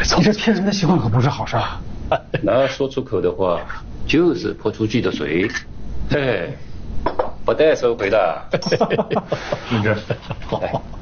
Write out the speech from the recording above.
你这骗人的习惯可不是好事啊。 那说出口的话，就是泼出去的水。嘿，不带收回的。 明志，好。